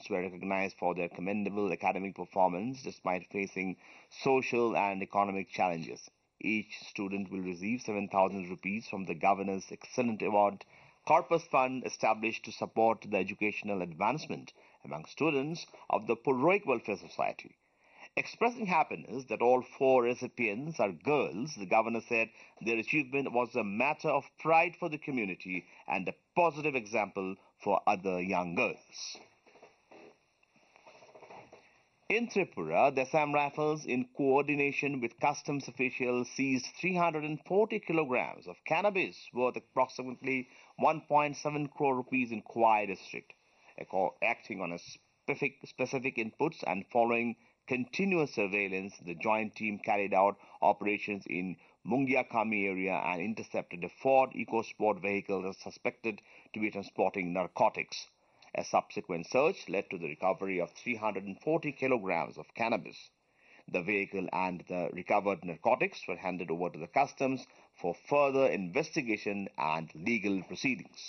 students were recognized for their commendable academic performance despite facing social and economic challenges. Each student will receive 7,000 rupees from the Governor's Excellent Award Corpus Fund established to support the educational advancement among students of the Puroic Welfare Society. Expressing happiness that all 4 recipients are girls, the governor said their achievement was a matter of pride for the community and a positive example for other young girls. In Tripura, the Assam Rifles, in coordination with customs officials, seized 340 kilograms of cannabis worth approximately 1.7 crore rupees in Khwai district. Acting on a specific inputs and following continuous surveillance, the joint team carried out operations in Mungyakami area and intercepted a Ford EcoSport vehicle that was suspected to be transporting narcotics. A subsequent search led to the recovery of 340 kilograms of cannabis. The vehicle and the recovered narcotics were handed over to the customs for further investigation and legal proceedings.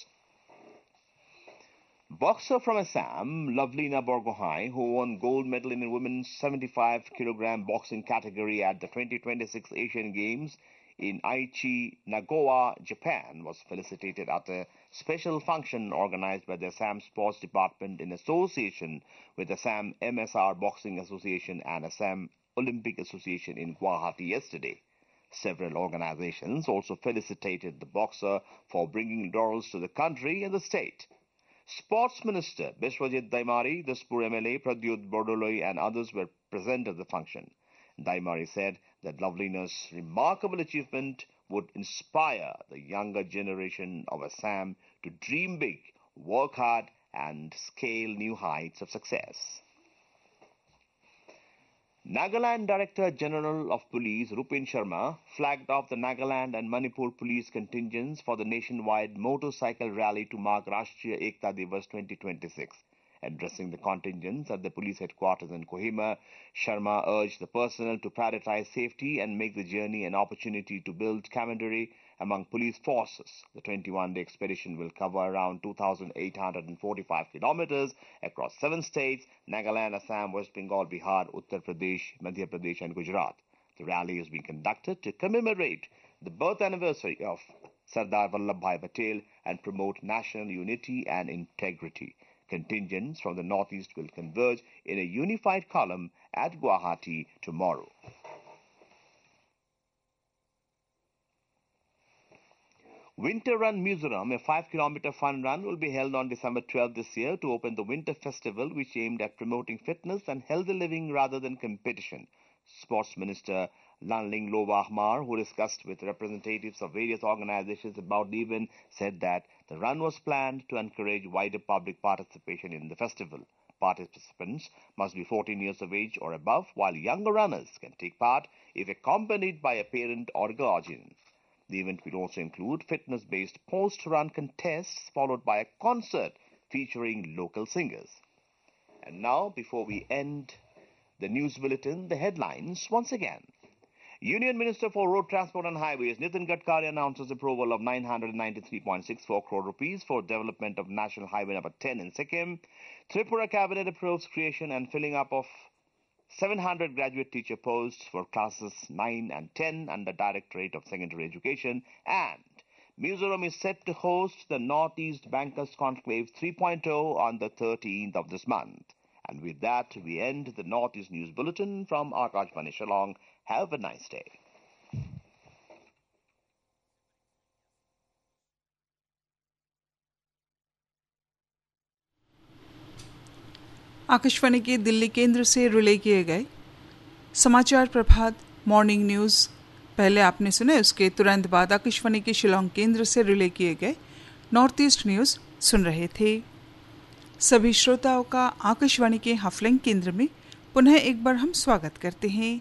Boxer from Assam, Lovelina Borgohain, who won gold medal in the women's 75 kilogram boxing category at the 2026 Asian Games in Aichi, Nagawa, Japan, was felicitated at a special function organized by the Assam Sports Department in association with Assam MSR Boxing Association and Assam Olympic Association in Guwahati yesterday. Several organizations also felicitated the boxer for bringing laurels to the country and the state. Sports Minister Biswajit Daimari, Dispur MLA Pradyut Bordoloi and others were present at the function. Daimari said that Lovelina's remarkable achievement would inspire the younger generation of Assam to dream big, work hard and scale new heights of success. Nagaland Director General of Police Rupin Sharma flagged off the Nagaland and Manipur police contingents for the nationwide motorcycle rally to mark Rashtriya Ekta Divas 2026. Addressing the contingents at the police headquarters in Kohima, Sharma urged the personnel to prioritize safety and make the journey an opportunity to build camaraderie among police forces. The 21-day expedition will cover around 2,845 kilometers across 7 states: Nagaland, Assam, West Bengal, Bihar, Uttar Pradesh, Madhya Pradesh and Gujarat. The rally is being conducted to commemorate the birth anniversary of Sardar Vallabhbhai Patel and promote national unity and integrity. Contingents from the northeast will converge in a unified column at Guwahati tomorrow. Winter Run Mizoram, a 5-kilometer fun run, will be held on December 12 this year to open the winter festival, which aimed at promoting fitness and healthy living rather than competition. Sports Minister Lanling Lobahmar, who discussed with representatives of various organizations about the event, said that the run was planned to encourage wider public participation in the festival. Participants must be 14 years of age or above, while younger runners can take part if accompanied by a parent or guardian. The event will also include fitness-based post-run contests followed by a concert featuring local singers. And now, before we end the news bulletin, the headlines once again. Union Minister for Road Transport and Highways Nitin Gadkari announces approval of 993.64 crore rupees for development of National Highway number 10 in Sikkim. Tripura Cabinet approves creation and filling up of 700 graduate teacher posts for classes 9 and 10 under Directorate of Secondary Education. And Mizoram is set to host the Northeast Bankers Conclave 3.0 on the 13th of this month. And with that, we end the Northeast News Bulletin from Akashvani Shillong. Have a nice day. Akashvani के दिल्ली केंद्र से relay किए गए समाचार प्रभात morning news पहले आपने सुने, उसके तुरंत बाद आकाशवाणी के शिलोंग केंद्र से रिले किए गए नॉर्थ ईस्ट न्यूज़ सुन रहे थे। सभी श्रोताओं का आकाशवाणी के हफलिंग केंद्र में पुनः एक बार हम स्वागत करते हैं।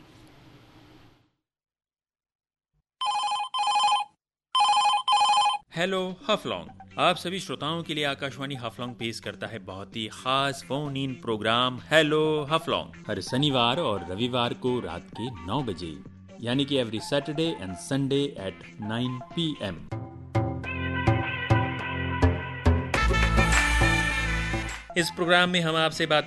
हेलो हफलॉन्ग, आप सभी श्रोताओं के लिए आकाशवाणी हफलॉन्ग पेश करता है बहुत ही खास फोन इन प्रोग्राम हेलो हफलॉन्ग हर शनिवार और रविवार को रात के 9 बजे, यानी कि every Saturday and Sunday eight 9 PM। इस प्रोग्राम में हम आपसे बात